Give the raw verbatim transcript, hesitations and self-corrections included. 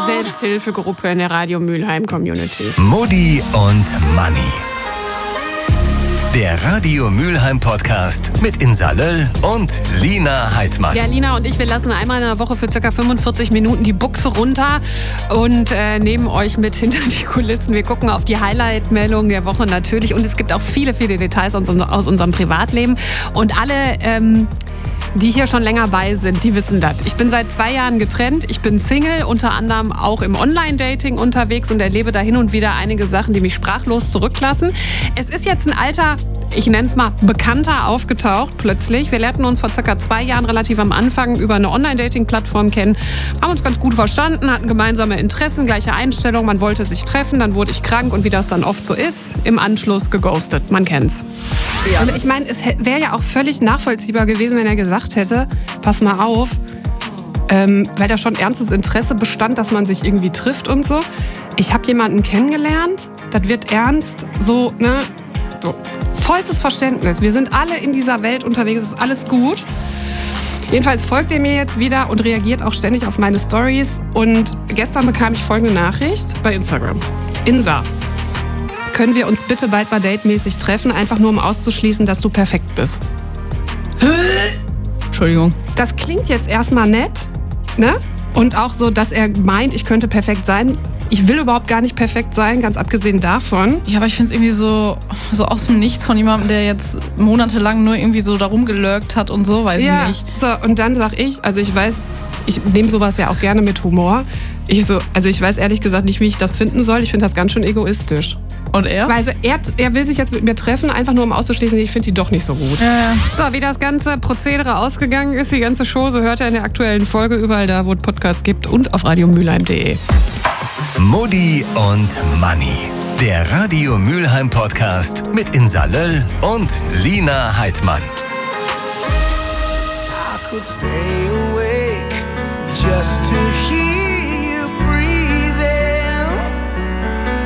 Selbsthilfegruppe in der Radio Mülheim Community. Mutti und Manni. Der Radio Mülheim Podcast mit Insa Löll und Lina Heidmann. Ja, Lina und ich, wir lassen einmal in der Woche für ca. fünfundvierzig Minuten die Buchse runter und äh, nehmen euch mit hinter die Kulissen. Wir gucken auf die Highlight-Meldungen der Woche natürlich und es gibt auch viele, viele Details aus, aus unserem Privatleben. Und alle, ähm, die hier schon länger bei sind, die wissen das. Ich bin seit zwei Jahren getrennt, ich bin Single, unter anderem auch im Online-Dating unterwegs und erlebe da hin und wieder einige Sachen, die mich sprachlos zurücklassen. Es ist jetzt ein alter, ich nenne es mal Bekannter aufgetaucht plötzlich. Wir lernten uns vor circa zwei Jahren relativ am Anfang über eine Online-Dating-Plattform kennen, haben uns ganz gut verstanden, hatten gemeinsame Interessen, gleiche Einstellung, man wollte sich treffen, dann wurde ich krank und wie das dann oft so ist, im Anschluss geghostet, man kennt's. Ja. Und ich meine, es wäre ja auch völlig nachvollziehbar gewesen, wenn er gesagt hätte, pass mal auf, ähm, weil da schon ernstes Interesse bestand, dass man sich irgendwie trifft und so. Ich habe jemanden kennengelernt, das wird ernst, so, ne, so. Vollstes Verständnis. Wir sind alle in dieser Welt unterwegs, ist alles gut. Jedenfalls folgt er mir jetzt wieder und reagiert auch ständig auf meine Stories. Und gestern bekam ich folgende Nachricht bei Instagram. Insa, können wir uns bitte bald mal datemäßig treffen, einfach nur um auszuschließen, dass du perfekt bist? Entschuldigung. Das klingt jetzt erstmal nett, ne? Und auch so, dass er meint, ich könnte perfekt sein. Ich will überhaupt gar nicht perfekt sein, ganz abgesehen davon. Ja, aber ich finde es irgendwie so, so aus dem Nichts von jemandem, der jetzt monatelang nur irgendwie so darum gelurkt hat und so, weiß ja, ich nicht. So, und dann sag ich, also ich weiß, ich nehme sowas ja auch gerne mit Humor. Ich so, also ich weiß ehrlich gesagt nicht, wie ich das finden soll. Ich finde das ganz schön egoistisch. Und er? Weil also er, er will sich jetzt mit mir treffen, einfach nur um auszuschließen, ich finde die doch nicht so gut. Ja, ja. So, wie das ganze Prozedere ausgegangen ist, die ganze Show, so hört er in der aktuellen Folge überall da, wo es Podcasts gibt und auf radio mülheim punkt de. Mutti und Manni. Der Radio Mülheim Podcast mit Insa Löll und Lina Heidmann. I could stay awake just to